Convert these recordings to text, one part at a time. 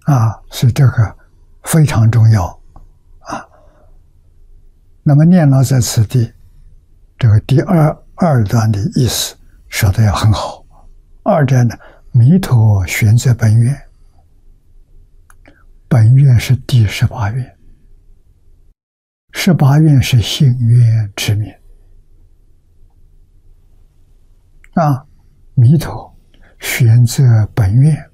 所以这个非常重要啊。那么念老在此地，这个第二段的意思说的也很好。二者呢，弥陀玄在本愿，本愿是第18愿，18愿是信愿持名弥陀玄在本愿，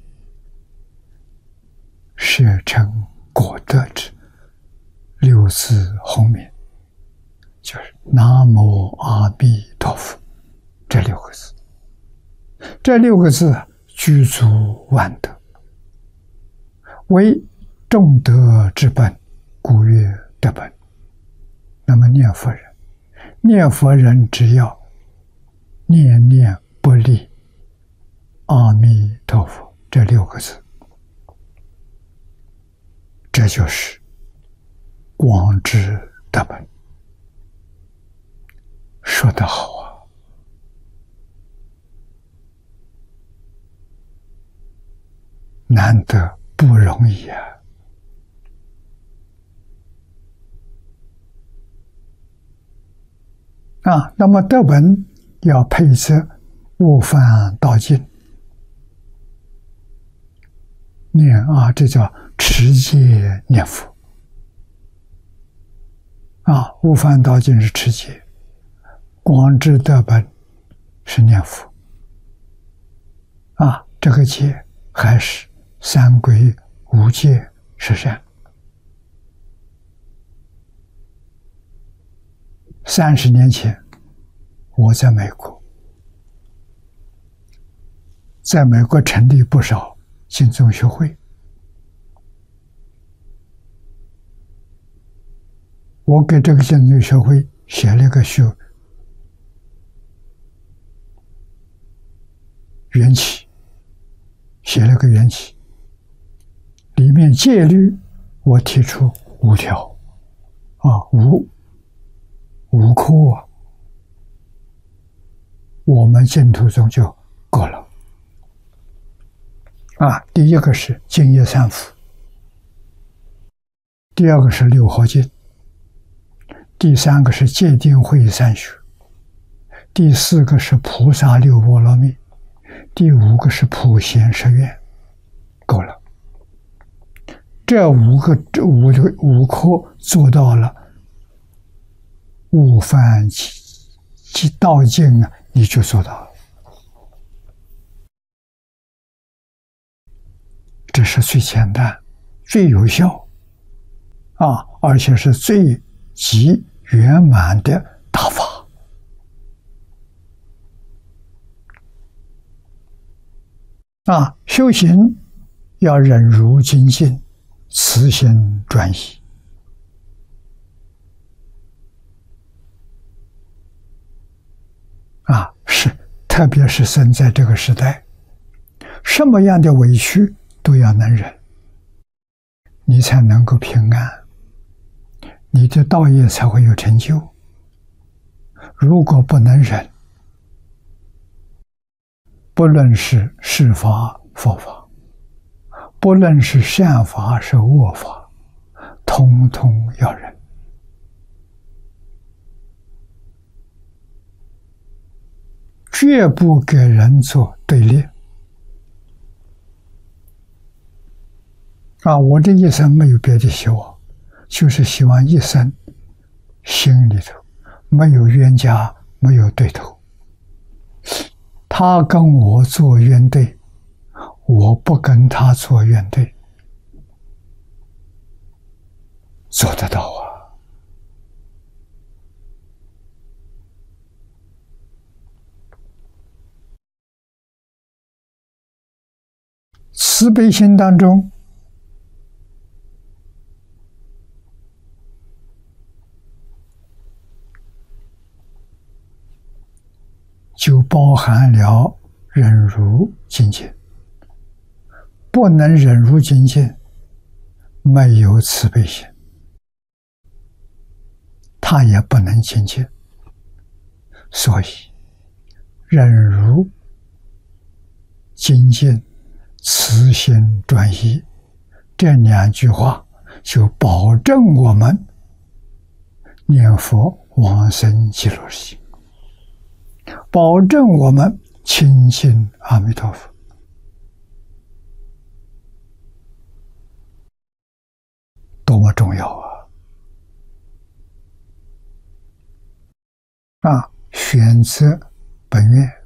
摄成果德之六字洪名，就是南无阿弥陀佛这6个字。这6个字具足万德，为众德之本，故曰德本。那么念佛人只要念念不离阿弥陀佛这6个字，这就是广智德本。说得好啊！难得，不容易那么德本要配着悟梵道经念这叫持戒念佛悟梵道经是持戒，广智德本是念佛这个戒还是三皈五戒十善。30年前，我在美国，成立不少净宗学会。我给这个净宗学会写了个缘起，里面戒律我提出5条5科我们净土宗就过了第一个是净业三福，第二个是六合敬，第三个是戒定慧三学，第4个是菩萨六波罗蜜，第5个是普贤十愿，够了。这5科做到了，悟梵及道经你就做到了。这是最简单、最有效而且是最极圆满的大法修行要忍辱精进，慈心专一特别是生在这个时代，什么样的委屈都要能忍，你才能够平安，你的道业才会有成就。如果不能忍，不论是世法佛法，不论是善法是恶法，通通要忍。绝不给人做对立我这一生没有别的希望，就是希望一生心里头没有冤家，没有对头。他跟我做冤对，我不跟他做冤对，做得到慈悲心当中就包含了忍辱精进，不能忍辱精进，没有慈悲心，他也不能精进。所以忍辱精进，慈心专一， 这2句话就保证我们念佛往生极乐世界，保证我们亲近阿弥陀佛。多么重要啊！选择本愿